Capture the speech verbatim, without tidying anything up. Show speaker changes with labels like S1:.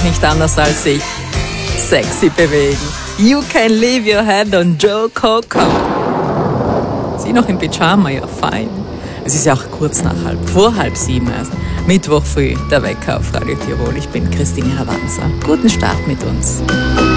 S1: nicht anders als sich sexy bewegen. You can leave your head on Joe Coco. Sie noch im Pyjama, ja fein. Es ist ja auch kurz nach halb, vor halb sieben erst. Mittwoch früh, der Wecker auf Radio Tirol. Ich bin Christine Havanza. Guten Start mit uns.